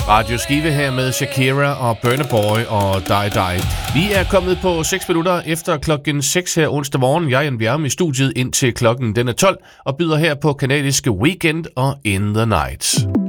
Radio Skive her med Shakira og Burna Boy og Die Die. Vi er kommet på 6 minutter efter klokken 6 her onsdag morgen. Jeg er Jan Bjerme i studiet indtil klokken den er 12 og byder her på kanadiske Weekend og In the Night.